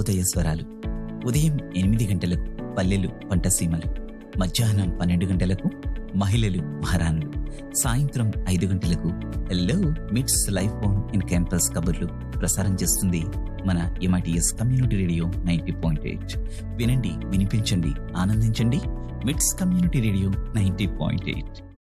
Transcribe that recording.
శుభోదయ స్వరాలు. ఉదయం 8 గంటలకు పల్లెలు పంటసీమలు, మధ్యాహ్నం 12 గంటలకు మహిళలు మహారాణులు, సాయంత్రం 5 గంటలకు హలో మిట్స్ లైఫ్ ఆన్ ఇన్ క్యాంపస్ కబుర్లు ప్రసారం చేస్తుంది మన MITS కమ్యూనిటీ రేడియో 90.8. వినండి, వినిపించండి, ఆనందించండి. మిట్స్ కమ్యూనిటీ రేడియో 90.8.